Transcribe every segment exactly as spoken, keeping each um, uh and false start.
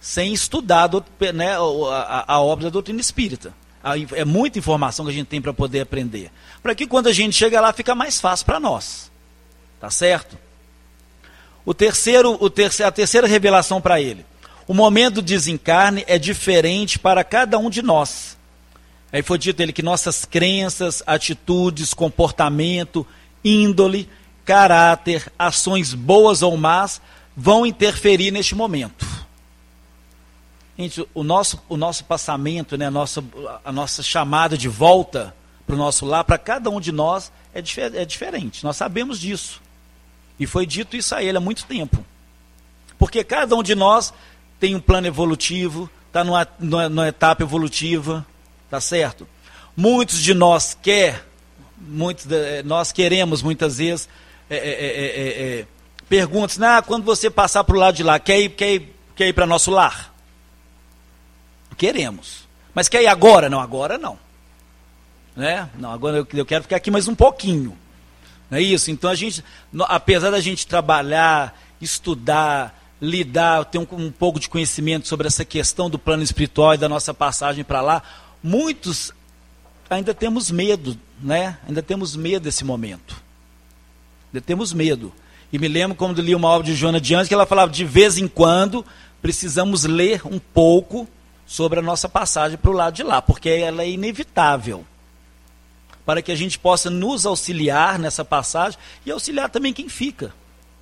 sem estudar, né, a, a obra da doutrina espírita. É muita informação que a gente tem para poder aprender. Para que quando a gente chega lá, fica mais fácil para nós. Tá certo? O terceiro, o terceiro, a terceira revelação para ele. O momento do desencarne é diferente para cada um de nós. Aí foi dito ele que nossas crenças, atitudes, comportamento, índole, caráter, ações boas ou más vão interferir neste momento. Gente, o nosso, o nosso passamento, né, a, nossa, a nossa chamada de volta para o nosso lar, para cada um de nós, é, difer é diferente. Nós sabemos disso. E foi dito isso a ele há muito tempo. Porque cada um de nós tem um plano evolutivo, está numa, numa, numa etapa evolutiva, tá certo? Muitos de nós quer, muitos de, nós queremos muitas vezes, é, é, é, é, perguntas, ah, quando você passar para o lado de lá, quer ir, quer ir, quer ir para nosso lar? Queremos. Mas quer ir agora? Não, agora não. Né? Não, agora eu, eu quero ficar aqui mais um pouquinho. Não é isso? Então a gente, apesar da gente trabalhar, estudar, lidar, ter um, um pouco de conhecimento sobre essa questão do plano espiritual e da nossa passagem para lá, muitos ainda temos medo, né? Ainda temos medo desse momento. Ainda temos medo. E me lembro quando li uma obra de Joana de Anjos, que ela falava, de vez em quando, precisamos ler um pouco sobre a nossa passagem para o lado de lá, porque ela é inevitável, para que a gente possa nos auxiliar nessa passagem e auxiliar também quem fica.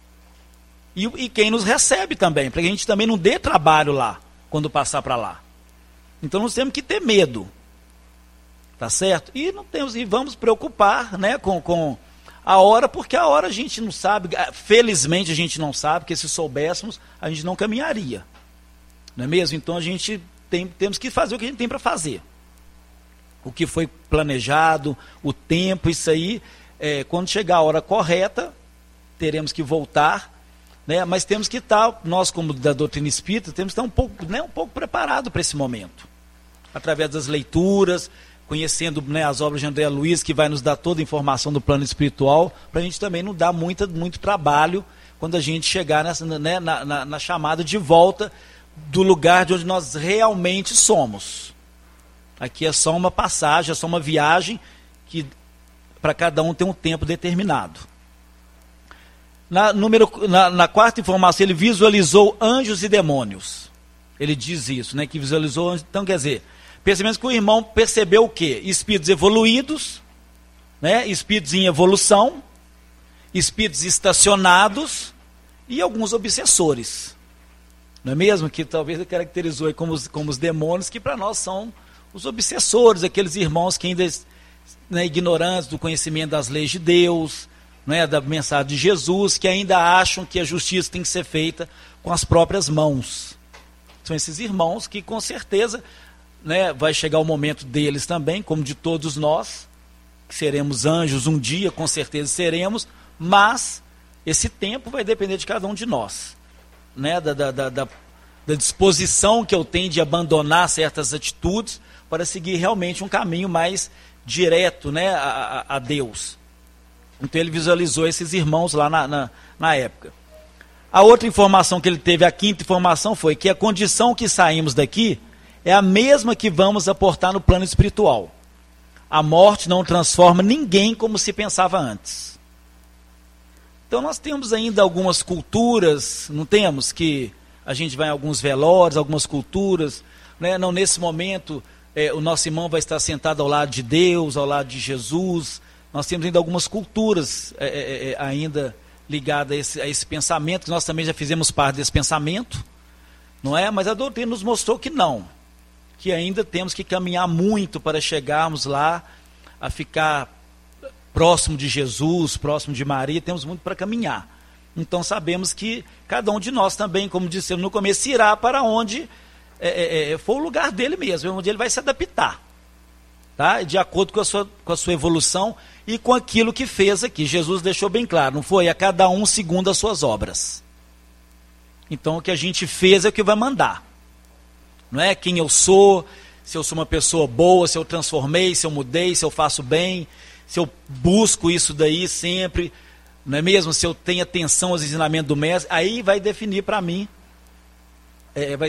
E, e quem nos recebe também, para que a gente também não dê trabalho lá, quando passar para lá. Então nós temos que ter medo, tá certo? E, não temos, e vamos preocupar, né, com, com a hora, porque a hora a gente não sabe, felizmente a gente não sabe, porque se soubéssemos, a gente não caminharia. Não é mesmo? Então a gente tem, temos que fazer o que a gente tem para fazer. O que foi planejado, o tempo, isso aí, é, quando chegar a hora correta, teremos que voltar, né, mas temos que estar, nós como da doutrina espírita, temos que estar um pouco, né, um pouco preparado para esse momento. Através das leituras, conhecendo, né, as obras de André Luiz, que vai nos dar toda a informação do plano espiritual, para a gente também não dar muita, muito trabalho quando a gente chegar nessa, né, na, na, na chamada de volta do lugar de onde nós realmente somos. Aqui é só uma passagem, é só uma viagem que para cada um tem um tempo determinado. Na, número, na, na quarta informação, ele visualizou anjos e demônios. Ele diz isso, né, que visualizou anjos. Então, quer dizer, percebemos que o irmão percebeu o quê? Espíritos evoluídos, né, espíritos em evolução, espíritos estacionados e alguns obsessores. Não é mesmo? Que talvez ele caracterizou aí como, os, como os demônios, que para nós são os obsessores, aqueles irmãos que ainda, né, ignorantes do conhecimento das leis de Deus, né, da mensagem de Jesus, que ainda acham que a justiça tem que ser feita com as próprias mãos. São esses irmãos que com certeza, né, vai chegar o momento deles também, como de todos nós, que seremos anjos um dia, com certeza seremos, mas esse tempo vai depender de cada um de nós, né, da, da, da, da, da disposição que eu tenho de abandonar certas atitudes para seguir realmente um caminho mais direto, né, a, a, a Deus. Então ele visualizou esses irmãos lá na, na, na época. A outra informação que ele teve, a quinta informação, foi que a condição que saímos daqui é a mesma que vamos aportar no plano espiritual. A morte não transforma ninguém como se pensava antes. Então nós temos ainda algumas culturas, não temos, que a gente vai em alguns velórios, algumas culturas, né? Não, nesse momento é, o nosso irmão vai estar sentado ao lado de Deus, ao lado de Jesus. Nós temos ainda algumas culturas é, é, é, ainda ligadas a esse, a esse pensamento, que nós também já fizemos parte desse pensamento, não é? Mas a doutrina nos mostrou que não, que ainda temos que caminhar muito para chegarmos lá a ficar próximo de Jesus, próximo de Maria, temos muito para caminhar. Então sabemos que cada um de nós também, como dissemos no começo, irá para onde é, é, for o lugar dele mesmo, onde ele vai se adaptar, tá? De acordo com a sua, com a sua evolução e com aquilo que fez aqui. Jesus deixou bem claro, não foi? A cada um segundo as suas obras. Então o que a gente fez é o que vai mandar. Não é quem eu sou, se eu sou uma pessoa boa, se eu transformei, se eu mudei, se eu faço bem, se eu busco isso daí sempre, não é mesmo? Se eu tenho atenção aos ensinamentos do mestre, aí vai definir para mim, é, vai